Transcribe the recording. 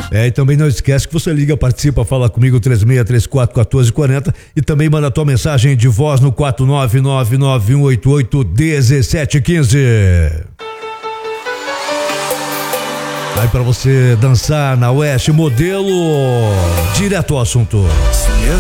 E também não esquece que você liga, participa, fala comigo 3634-1440 e também manda a tua mensagem de voz no 49991881715. Aí pra você dançar na Oeste Modelo, direto ao assunto.